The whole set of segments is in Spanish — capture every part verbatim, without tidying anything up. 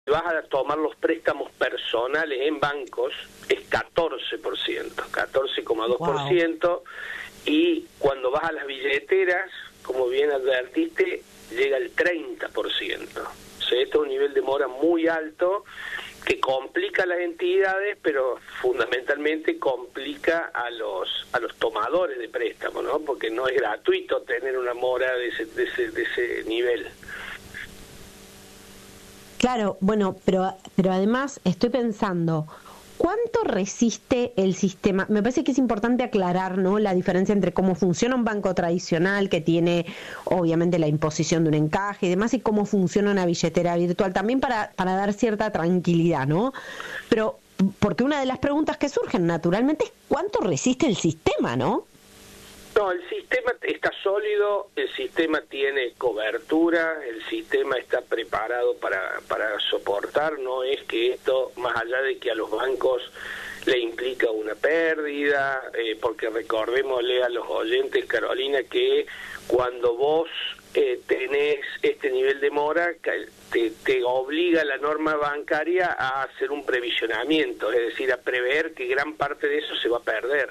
vas a tomar los préstamos personales en bancos, es catorce por ciento, catorce coma dos por ciento, wow. Y cuando vas a las billeteras, como bien advertiste, llega al treinta por ciento. O sea, esto es un nivel de mora muy alto que complica a las entidades, pero fundamentalmente complica a los a los tomadores de préstamo, ¿no? Porque no es gratuito tener una mora de ese, de ese, de ese nivel. Claro, bueno, pero pero además estoy pensando, ¿cuánto resiste el sistema? Me parece que es importante aclarar, ¿no?, la diferencia entre cómo funciona un banco tradicional, que tiene obviamente la imposición de un encaje y demás, y cómo funciona una billetera virtual, también para, para dar cierta tranquilidad, ¿no? Pero, porque una de las preguntas que surgen naturalmente es ¿cuánto resiste el sistema, no? No, el sistema está sólido, el sistema tiene cobertura, el sistema está preparado para, para soportar, no es que esto, más allá de que a los bancos le implica una pérdida, eh, porque recordémosle a los oyentes, Carolina, que cuando vos eh, tenés este nivel de mora, te, te obliga la norma bancaria a hacer un previsionamiento, es decir, a prever que gran parte de eso se va a perder.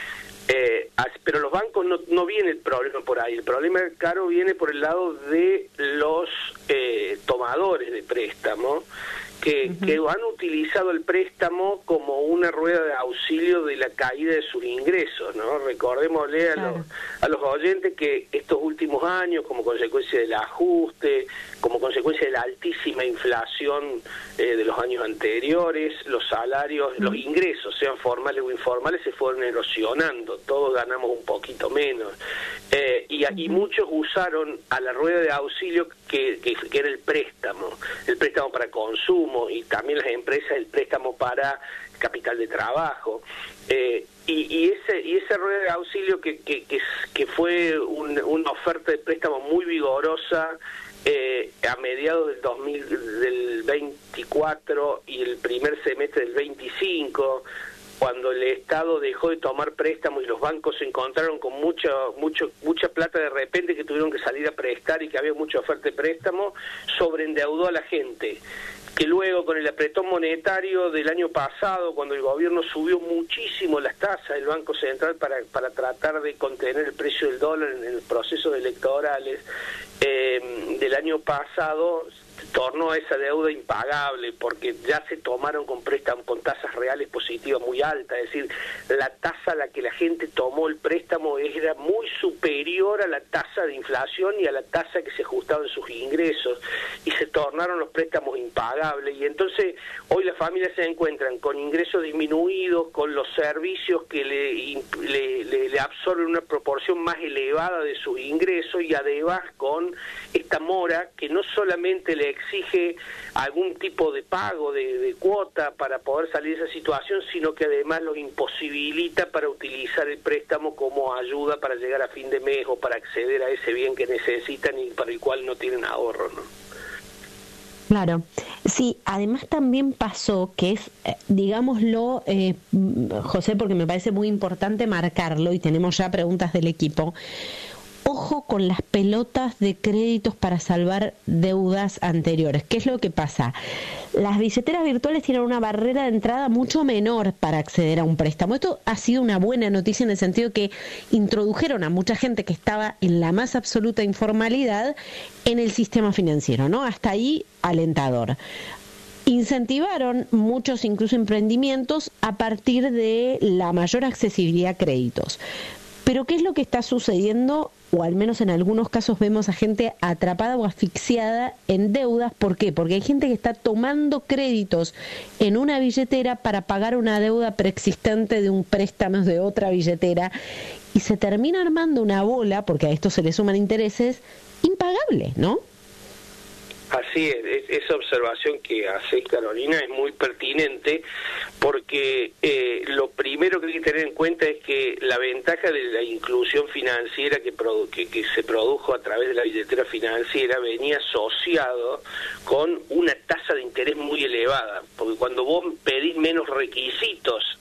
Eh, pero los bancos no, no viene el problema por ahí, el problema, Caro, viene por el lado de los eh, tomadores de préstamo, que, uh-huh. que han utilizado el préstamo como una rueda de auxilio de la caída de sus ingresos, ¿no? Recordémosle a, claro. los, a los oyentes que estos últimos años, como consecuencia del ajuste, como consecuencia de la altísima inflación eh, de los años anteriores, los salarios, uh-huh. los ingresos, sean formales o informales, se fueron erosionando, todos ganamos un poquito menos, eh, y, uh-huh. y muchos usaron a la rueda de auxilio que, que, que era el préstamo, el préstamo para consumo, y también las empresas el préstamo para capital de trabajo, eh, y, y ese y esa rueda de auxilio que que, que, que fue un, una oferta de préstamo muy vigorosa eh, a mediados del dos mil, del veinticuatro y el primer semestre del veinticinco, cuando el Estado dejó de tomar préstamos y los bancos se encontraron con mucha mucho mucha plata de repente, que tuvieron que salir a prestar y que había mucha oferta de préstamo, sobreendeudó a la gente, que luego con el apretón monetario del año pasado, cuando el gobierno subió muchísimo las tasas del Banco Central para para tratar de contener el precio del dólar en los procesos electorales eh, del año pasado, tornó a esa deuda impagable, porque ya se tomaron con préstamos con tasas reales positivas muy altas, es decir, la tasa a la que la gente tomó el préstamo era muy superior a la tasa de inflación y a la tasa que se ajustaba en sus ingresos, y se tornaron los préstamos impagables, y entonces hoy las familias se encuentran con ingresos disminuidos, con los servicios que le, le, le, le absorben una proporción más elevada de sus ingresos, y además con esta mora que no solamente le exige algún tipo de pago de, de cuota para poder salir de esa situación, sino que además los imposibilita para utilizar el préstamo como ayuda para llegar a fin de mes o para acceder a ese bien que necesitan y para el cual no tienen ahorro, ¿no? Claro, sí, además también pasó que es, eh, digámoslo, eh, José, porque me parece muy importante marcarlo y tenemos ya preguntas del equipo. Ojo con las pelotas de créditos para salvar deudas anteriores. ¿Qué es lo que pasa? Las billeteras virtuales tienen una barrera de entrada mucho menor para acceder a un préstamo. Esto ha sido una buena noticia en el sentido que introdujeron a mucha gente que estaba en la más absoluta informalidad en el sistema financiero, ¿no? Hasta ahí, alentador. Incentivaron muchos incluso emprendimientos a partir de la mayor accesibilidad a créditos. Pero ¿qué es lo que está sucediendo? O al menos en algunos casos vemos a gente atrapada o asfixiada en deudas. ¿Por qué? Porque hay gente que está tomando créditos en una billetera para pagar una deuda preexistente de un préstamo de otra billetera, y se termina armando una bola, porque a esto se le suman intereses, impagable, ¿no? Así es, esa observación que hace Carolina es muy pertinente, porque eh, lo primero que hay que tener en cuenta es que la ventaja de la inclusión financiera que, produ que, que se produjo a través de la billetera financiera venía asociado con una tasa de interés muy elevada, porque cuando vos pedís menos requisitos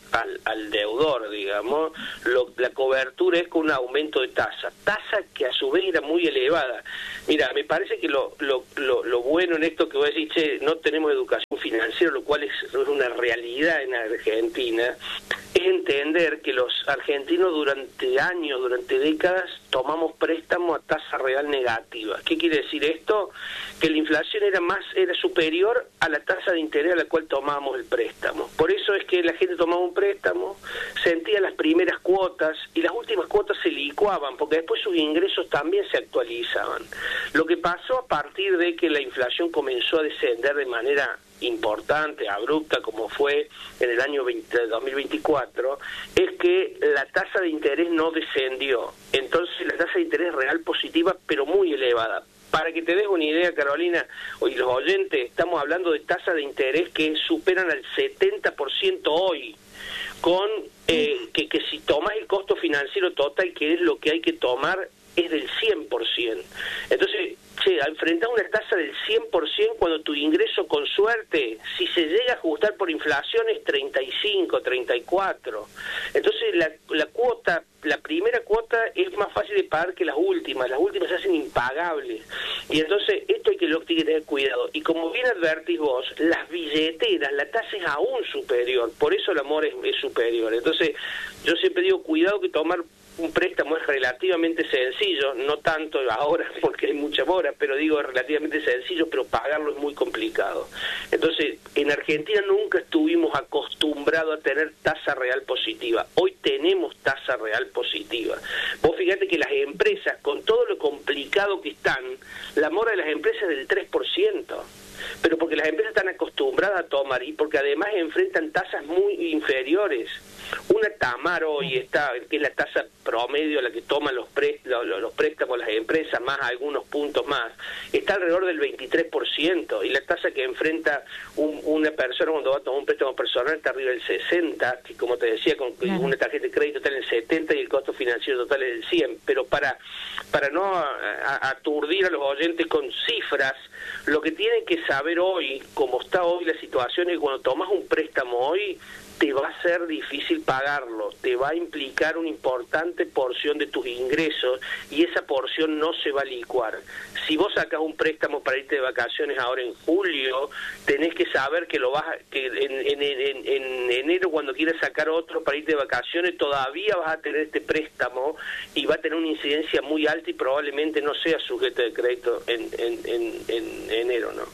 al, al deudor, digamos, lo, la cobertura es con un aumento de tasa, tasa que a su vez era muy elevada. Mira, me parece que lo, lo, lo, lo bueno en esto que vos decís, che, no tenemos educación financiera, lo cual es, es una realidad en Argentina, es entender que los argentinos durante años, durante décadas, tomamos préstamos a tasa real negativa. ¿Qué quiere decir esto? Que la inflación era más, era superior a la tasa de interés a la cual tomábamos el préstamo. Por eso es que la gente tomaba un préstamo, sentía las primeras cuotas y las últimas cuotas se licuaban, porque después sus ingresos también se actualizaban. Lo que pasó a partir de que la inflación comenzó a descender de manera importante, abrupta, como fue en el año dos mil veinticuatro, es que la tasa de interés no descendió. Entonces la tasa de interés real positiva, pero muy elevada. Para que te des una idea, Carolina, y los oyentes, estamos hablando de tasas de interés que superan al setenta por ciento hoy, con eh, que, que si tomas el costo financiero total, que es lo que hay que tomar, es del cien por ciento. Entonces, che, enfrentar una tasa del cien por ciento cuando tu ingreso, con suerte, si se llega a ajustar por inflación, es treinta y cinco, treinta y cuatro. Entonces, la, la cuota, la primera cuota es más fácil de pagar que las últimas. Las últimas se hacen impagables. Y entonces, esto hay que, lo, hay que tener cuidado. Y como bien advertís vos, las billeteras, la tasa es aún superior. Por eso el amor es, es superior. Entonces, yo siempre digo, cuidado que tomar un préstamo es relativamente sencillo, no tanto ahora porque hay mucha mora, pero digo relativamente sencillo, pero pagarlo es muy complicado. Entonces, en Argentina nunca estuvimos acostumbrados a tener tasa real positiva. Hoy tenemos tasa real positiva. Vos fíjate que las empresas, con todo lo complicado que están, la mora de las empresas es del tres por ciento. Pero porque las empresas están acostumbradas a tomar y porque además enfrentan tasas muy inferiores. Una Tamar hoy está, que es la tasa promedio a la que toman los, pré, los, los préstamos las empresas, más algunos puntos más, está alrededor del veintitrés por ciento, y la tasa que enfrenta un, una persona cuando va a tomar un préstamo personal está arriba del sesenta por ciento, que como te decía, con claro, una tarjeta de crédito está en el setenta por ciento y el costo financiero total es del cien por ciento. Pero para, para no a, a, aturdir a los oyentes con cifras, lo que tienen que saber hoy, como está hoy la situación, es que cuando tomas un préstamo hoy, te va a ser difícil pagarlo, te va a implicar una importante porción de tus ingresos y esa porción no se va a licuar. Si vos sacas un préstamo para irte de vacaciones ahora en julio, tenés que saber que lo vas a, que en, en, en, en enero, cuando quieras sacar otro para irte de vacaciones, todavía vas a tener este préstamo y va a tener una incidencia muy alta y probablemente no sea sujeto de crédito en, en, en, en enero, ¿no?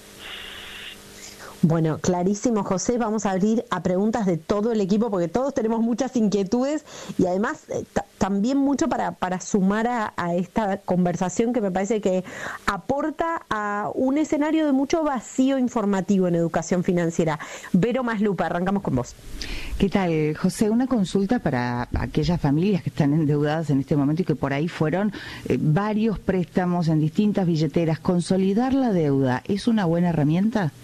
Bueno, clarísimo, José. Vamos a abrir a preguntas de todo el equipo porque todos tenemos muchas inquietudes y además eh, t- también mucho para, para sumar a, a esta conversación que me parece que aporta a un escenario de mucho vacío informativo en educación financiera. Vero Maslupa, arrancamos con vos. ¿Qué tal, José? Una consulta para aquellas familias que están endeudadas en este momento y que por ahí fueron eh, varios préstamos en distintas billeteras. ¿Consolidar la deuda es una buena herramienta?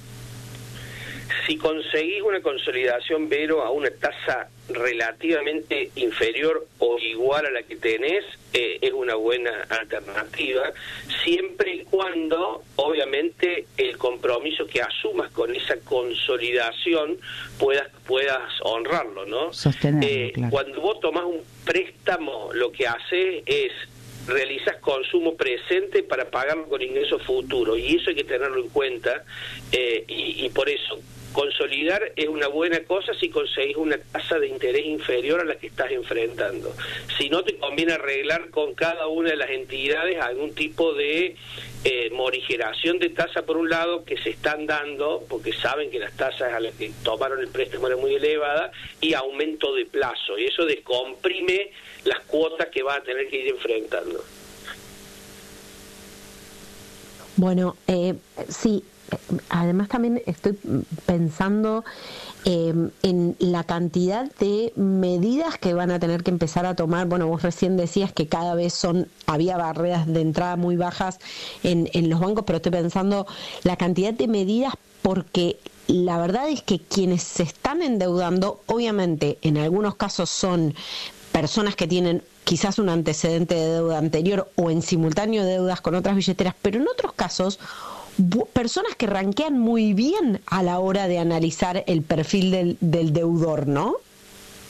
Si conseguís una consolidación, Vero, a una tasa relativamente inferior o igual a la que tenés, eh, es una buena alternativa, siempre y cuando, obviamente, el compromiso que asumas con esa consolidación puedas puedas honrarlo, ¿no? Sostenerlo, eh, claro. Cuando vos tomás un préstamo, lo que haces es realizas consumo presente para pagarlo con ingresos futuros, y eso hay que tenerlo en cuenta, eh, y, y por eso consolidar es una buena cosa si conseguís una tasa de interés inferior a la que estás enfrentando. Si no, te conviene arreglar con cada una de las entidades algún tipo de eh, morigeración de tasa por un lado que se están dando, porque saben que las tasas a las que tomaron el préstamo eran muy elevadas, y aumento de plazo, y eso descomprime las cuotas que vas a tener que ir enfrentando. Bueno, eh, sí, además también estoy pensando eh, en la cantidad de medidas que van a tener que empezar a tomar. Bueno, vos recién decías que cada vez son había barreras de entrada muy bajas en, en los bancos, pero estoy pensando la cantidad de medidas, porque la verdad es que quienes se están endeudando, obviamente en algunos casos son personas que tienen quizás un antecedente de deuda anterior o en simultáneo deudas con otras billeteras, pero en otros casos personas que rankean muy bien a la hora de analizar el perfil del, del deudor, ¿no?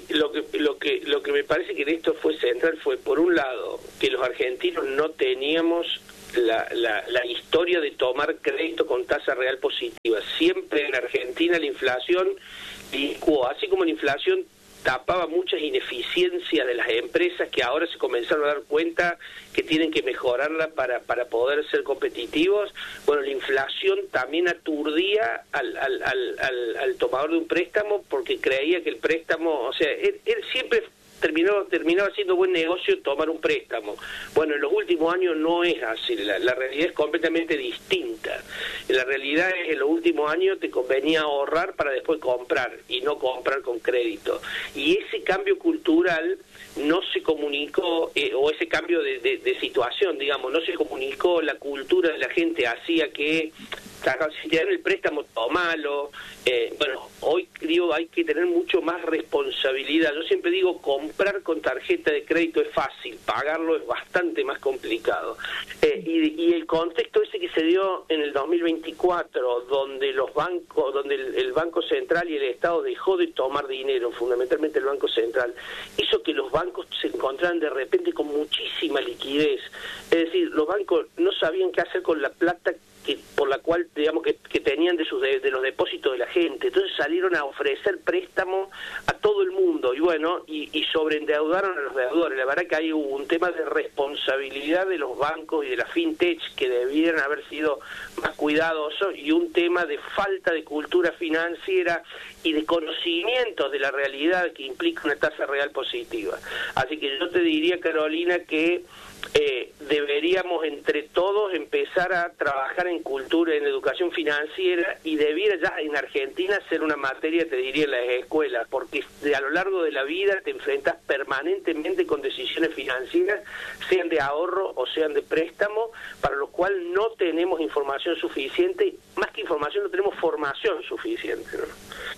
lo que lo que lo que me parece que en esto fue central fue, por un lado, que los argentinos no teníamos la, la, la historia de tomar crédito con tasa real positiva. Siempre en Argentina la inflación licuó, así como la inflación tapaba muchas ineficiencias de las empresas que ahora se comenzaron a dar cuenta que tienen que mejorarla para, para poder ser competitivos. Bueno, la inflación también aturdía al, al, al, al, al tomador de un préstamo porque creía que el préstamo, o sea, él, él siempre terminó terminaba haciendo buen negocio tomar un préstamo. Bueno, en los últimos años no es así, la, la realidad es completamente distinta. La realidad es que en los últimos años te convenía ahorrar para después comprar y no comprar con crédito. Y ese cambio cultural no se comunicó, eh, o ese cambio de, de, de situación, digamos, no se comunicó, la cultura de la gente hacía que si te dan el préstamo, tomalo. Eh, bueno, hoy digo, hay que tener mucho más responsabilidad. Yo siempre digo, comprar con tarjeta de crédito es fácil, pagarlo es bastante más complicado. Eh, y, y el contexto ese que se dio en el dos mil veinticuatro, donde los bancos, donde el, el Banco Central y el Estado dejó de tomar dinero, fundamentalmente el Banco Central, hizo que los bancos se encontraran de repente con muchísima liquidez. Es decir, los bancos no sabían qué hacer con la plata que, por la cual, digamos, que, que tenían de sus de, de los depósitos de la gente. Entonces salieron a ofrecer préstamos a todo el mundo y bueno, y, y sobreendeudaron a los deudores. La verdad que hay un tema de responsabilidad de los bancos y de la fintech que debieran haber sido más cuidadosos, y un tema de falta de cultura financiera y de conocimientos de la realidad que implica una tasa real positiva. Así que yo te diría, Carolina, que Eh, deberíamos entre todos empezar a trabajar en cultura, en educación financiera, y debiera ya en Argentina ser una materia, te diría, en las escuelas, porque de, a lo largo de la vida te enfrentas permanentemente con decisiones financieras, sean de ahorro o sean de préstamo, para lo cual no tenemos información suficiente, más que información no tenemos formación suficiente, ¿no?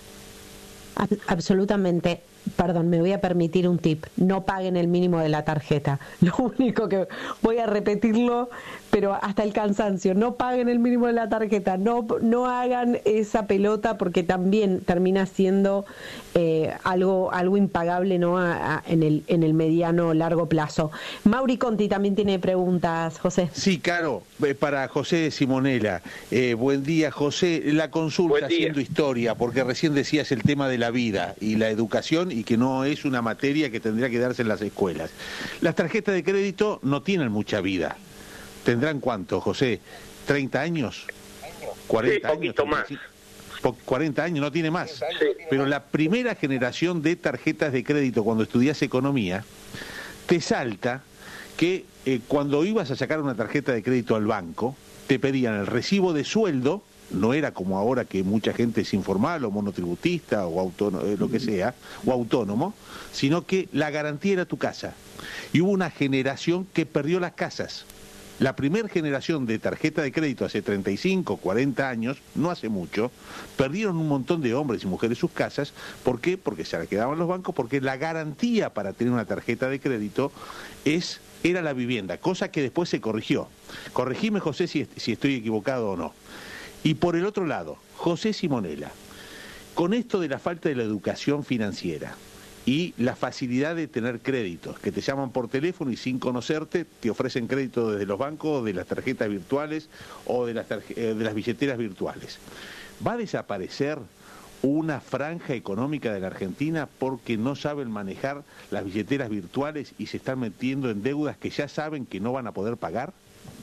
Absolutamente. Perdón, me voy a permitir un tip. No paguen el mínimo de la tarjeta. Lo único que voy a repetirlo, pero hasta el cansancio. No paguen el mínimo de la tarjeta. No, no hagan esa pelota, porque también termina siendo eh, algo, algo impagable, ¿no? A, a, en el, en el mediano largo plazo. Mauri Conti también tiene preguntas, José. Sí, claro, para José Simonella. Eh, buen día, José. La consulta haciendo historia, porque recién decías el tema de la vida y la educación, y que no es una materia que tendría que darse en las escuelas. Las tarjetas de crédito no tienen mucha vida. ¿Tendrán cuánto, José? ¿treinta años? ¿cuarenta sí, poquito años? Más. cuarenta años, no tiene más. Sí. Pero la primera generación de tarjetas de crédito, cuando estudias economía, te salta que eh, cuando ibas a sacar una tarjeta de crédito al banco, te pedían el recibo de sueldo. No era como ahora que mucha gente es informal o monotributista o autónomo, eh, lo que sea, o autónomo, sino que la garantía era tu casa. Y hubo una generación que perdió las casas. La primera generación de tarjeta de crédito hace treinta y cinco, cuarenta años, no hace mucho, perdieron un montón de hombres y mujeres sus casas. ¿Por qué? Porque se la quedaban los bancos, porque la garantía para tener una tarjeta de crédito es era la vivienda, cosa que después se corrigió. Corregime, José, si, si estoy equivocado o no. Y por el otro lado, José Simonella, con esto de la falta de la educación financiera y la facilidad de tener créditos, que te llaman por teléfono y sin conocerte te ofrecen crédito desde los bancos, de las tarjetas virtuales o de las, de las billeteras virtuales, ¿va a desaparecer una franja económica de la Argentina porque no saben manejar las billeteras virtuales y se están metiendo en deudas que ya saben que no van a poder pagar?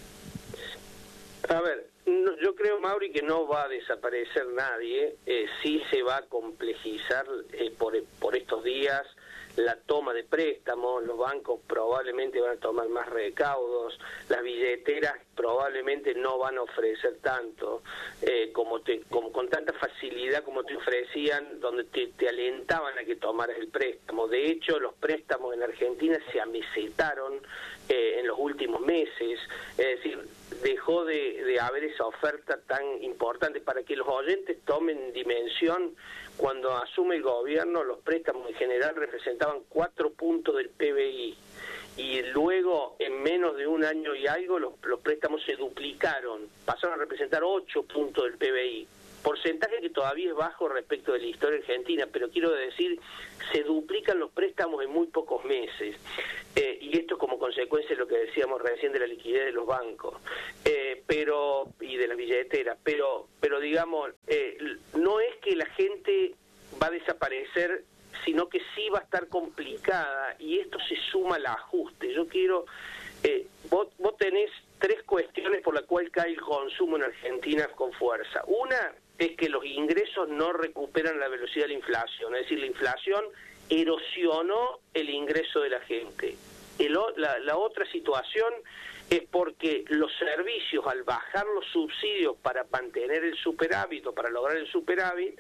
A ver, no, yo creo, Mauri, que no va a desaparecer nadie. Eh, sí se va a complejizar eh, por, por estos días la toma de préstamos. Los bancos probablemente van a tomar más recaudos, las billeteras probablemente no van a ofrecer tanto eh, como, te, como con tanta facilidad como te ofrecían, donde te, te alentaban a que tomaras el préstamo. De hecho, los préstamos en Argentina se amesetaron eh, en los últimos meses, es decir, dejó de, de haber esa oferta tan importante. Para que los oyentes tomen dimensión, cuando asume el gobierno, los préstamos en general representaban cuatro puntos del P B I, y luego en menos de un año y algo los, los préstamos se duplicaron, pasaron a representar ocho puntos del P B I. porcentaje que todavía es bajo respecto de la historia argentina, pero quiero decir, se duplican los préstamos en muy pocos meses, eh, y esto como consecuencia de lo que decíamos recién de la liquidez de los bancos, eh, pero y de las billeteras, pero, pero digamos, eh, no es que la gente va a desaparecer, sino que sí va a estar complicada, y esto se suma al ajuste. Yo quiero, eh, vos, vos tenés tres cuestiones por las cuales cae el consumo en Argentina con fuerza. Una es que los ingresos no recuperan la velocidad de la inflación, es decir, la inflación erosionó el ingreso de la gente. El, la, la otra situación es porque los servicios, al bajar los subsidios para mantener el superávit o para lograr el superávit,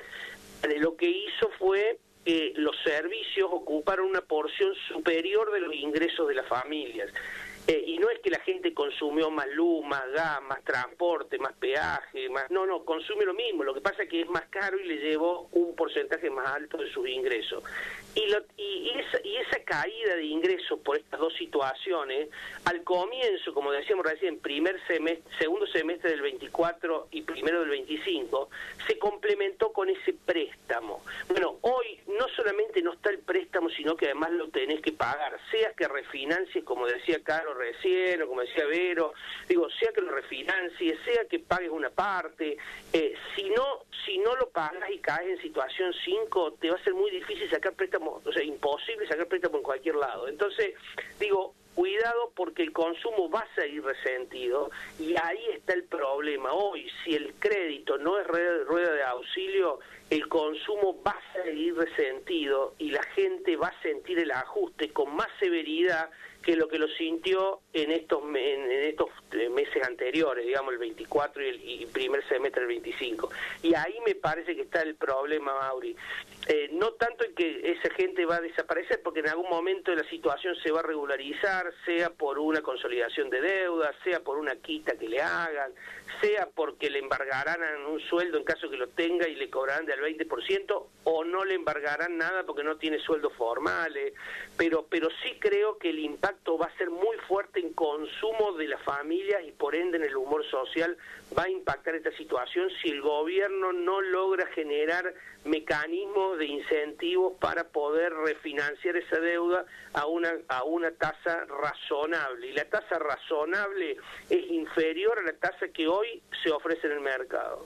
lo que hizo fue que los servicios ocuparon una porción superior de los ingresos de las familias. Eh, y no es que la gente consumió más luz, más gas, más transporte, más peaje, más no, no, consume lo mismo, lo que pasa es que es más caro y le llevó un porcentaje más alto de sus ingresos. Y, lo, y, esa, y esa caída de ingresos por estas dos situaciones, al comienzo, como decíamos recién, primer semestre, segundo semestre del veinticuatro y primero del veinticinco, se complementó con ese préstamo. Bueno, hoy no solamente no está el préstamo, sino que además lo tenés que pagar, sea que refinancies, como decía Carlos recién, o como decía Vero, digo, sea que lo refinancies, sea que pagues una parte, eh, si no si no lo pagas y caes en situación cinco, te va a ser muy difícil sacar préstamo, o sea, imposible sacar préstamo en cualquier lado. Entonces, digo, cuidado porque el consumo va a seguir resentido, y ahí está el problema. Hoy, si el crédito no es rueda de auxilio, el consumo va a seguir resentido y la gente va a sentir el ajuste con más severidad que lo que lo sintió en estos en, en estos meses anteriores, digamos el veinticuatro y el y primer semestre del veinticinco. Y ahí me parece que está el problema, Mauri. Eh, no tanto en que esa gente va a desaparecer, porque en algún momento la situación se va a regularizar, sea por una consolidación de deuda, sea por una quita que le hagan, sea porque le embargarán un sueldo en caso que lo tenga y le cobrarán del veinte por ciento, o no le embargarán nada porque no tiene sueldos formales, pero pero sí creo que el impacto va a ser muy fuerte en consumo de las familias y por ende en el humor social va a impactar esta situación si el gobierno no logra generar mecanismos de incentivos para poder refinanciar esa deuda a una a una tasa razonable, y la tasa razonable es inferior a la tasa que hoy se ofrece en el mercado.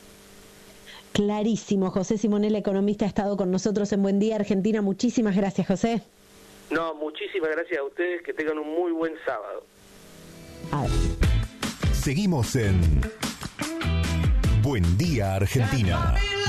Clarísimo. José Simonella, economista, ha estado con nosotros en Buen Día Argentina. Muchísimas gracias, José. No, muchísimas gracias a ustedes, que tengan un muy buen sábado. A ver. Seguimos en Buen Día Argentina.